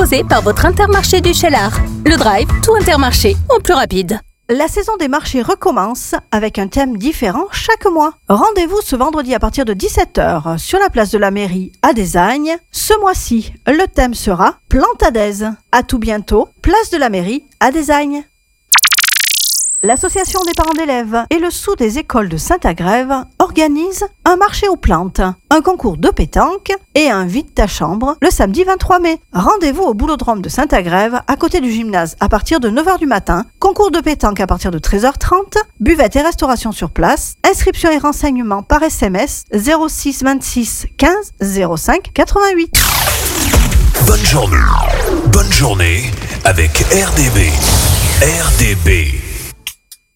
proposé par votre Intermarché du Cheylard. Le Drive, tout Intermarché, en plus rapide. La saison des marchés recommence avec un thème différent chaque mois. Rendez-vous ce vendredi à partir de 17h sur la place de la mairie à Désagne. Ce mois-ci, le thème sera Plantadèse. À tout bientôt, place de la mairie à Désagne. L'association des parents d'élèves et le sous des écoles de Saint-Agrève organisent un marché aux plantes, un concours de pétanque et un vide ta chambre le samedi 23 mai. Rendez-vous au boulodrome de Saint-Agrève à côté du gymnase à partir de 9h du matin, concours de pétanque à partir de 13h30, buvette et restauration sur place, inscription et renseignements par SMS 06 26 15 05 88. Bonne journée avec RDB. RDB.